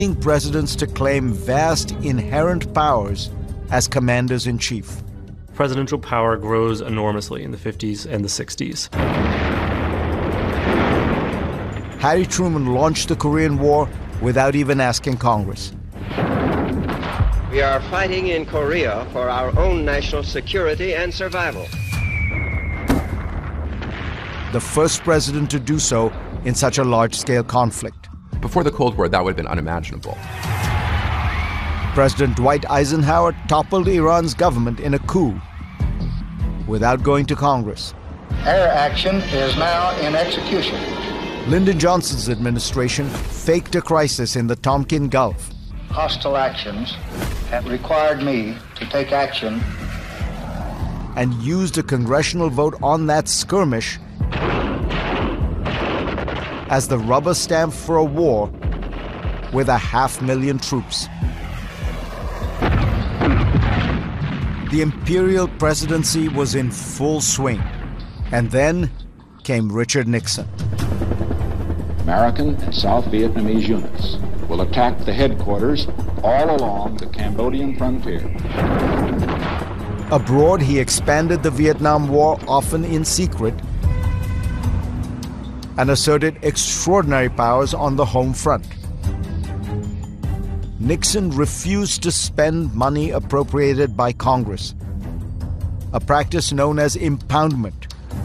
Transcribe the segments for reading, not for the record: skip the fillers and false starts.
presidents to claim vast inherent powers as commanders-in-chief. Presidential power grows enormously in the 50s and the 60s. Harry Truman launched the Korean War without even asking Congress. We are fighting in Korea for our own national security and survival. The first president to do so in such a large-scale conflict. Before the Cold War, that would have been unimaginable. President Dwight Eisenhower toppled Iran's government in a coup without going to Congress. Air action is now in execution. Lyndon Johnson's administration faked a crisis in the Tonkin Gulf. Hostile actions have required me to take action. And used a congressional vote on that skirmish as the rubber stamp for a war with 500,000 troops. The imperial presidency was in full swing. And then came Richard Nixon. American and South Vietnamese units will attack the headquarters all along the Cambodian frontier. Abroad, he expanded the Vietnam War, often in secret, and asserted extraordinary powers on the home front. Nixon refused to spend money appropriated by Congress, a practice known as impoundment,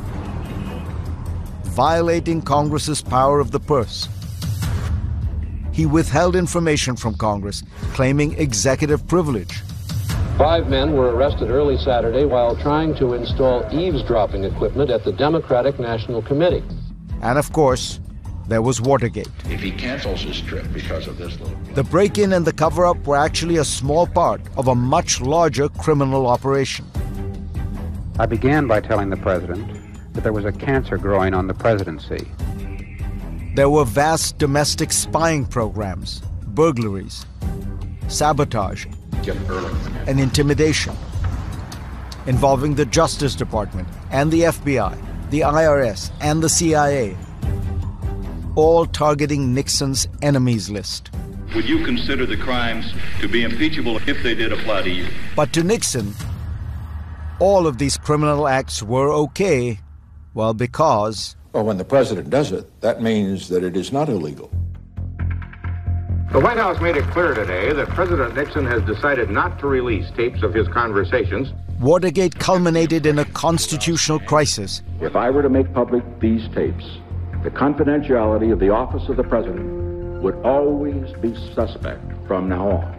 violating Congress's power of the purse. He withheld information from Congress, claiming executive privilege. 5 men were arrested early Saturday while trying to install eavesdropping equipment at the Democratic National Committee. And of course, there was Watergate. If he cancels his trip because of this little... The break-in and the cover-up were actually a small part of a much larger criminal operation. I began by telling the president that there was a cancer growing on the presidency. There were vast domestic spying programs, burglaries, sabotage, and intimidation involving the Justice Department and the FBI, the IRS, and the CIA, all targeting Nixon's enemies list. Would you consider the crimes to be impeachable if they did apply to you? But to Nixon, all of these criminal acts were okay, well, because... Well, when the president does it, that means that it is not illegal. The White House made it clear today that President Nixon has decided not to release tapes of his conversations. Watergate culminated in a constitutional crisis. If I were to make public these tapes, the confidentiality of the office of the president would always be suspect from now on.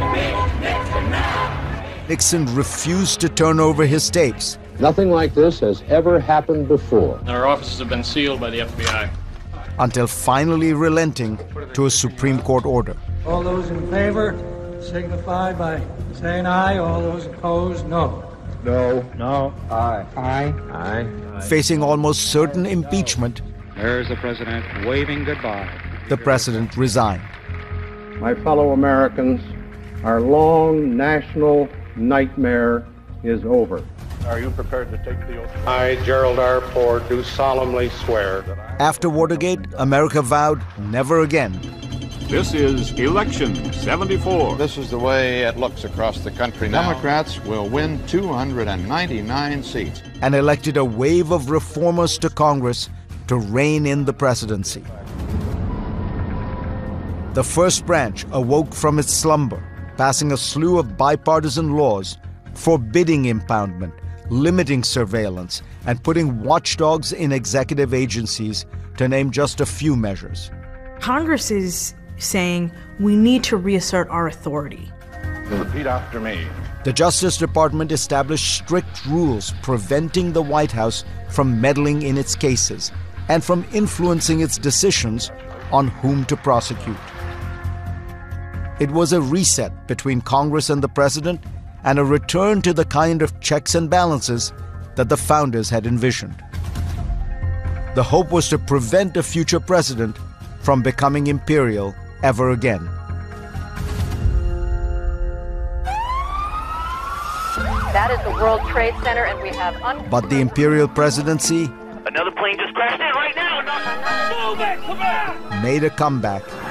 Nixon refused to turn over his tapes. Nothing like this has ever happened before. Our offices have been sealed by the FBI. Until finally relenting to a Supreme Court order. All those in favor signify by saying aye. All those opposed, no. No. No. Aye. Aye. Aye. Facing almost certain impeachment, There's the president waving goodbye. The president resigned. My fellow Americans, our long national nightmare is over. Are you prepared to take the oath? I, Gerald R. Ford, do solemnly swear that I... After Watergate, America vowed never again. This is Election 74. This is the way it looks across the country now. Democrats will win 299 seats. And elected a wave of reformers to Congress to rein in the presidency. The first branch awoke from its slumber, passing a slew of bipartisan laws forbidding impoundment, limiting surveillance, and putting watchdogs in executive agencies, to name just a few measures. Congress is saying we need to reassert our authority. Repeat after me. The Justice Department established strict rules preventing the White House from meddling in its cases and from influencing its decisions on whom to prosecute. It was a reset between Congress and the president, and a return to the kind of checks and balances that the founders had envisioned. The hope was to prevent a future president from becoming imperial ever again. That is the World Trade Center, and we have... But the imperial presidency... Another plane just crashed in right now! Move it! Come on! ...made a comeback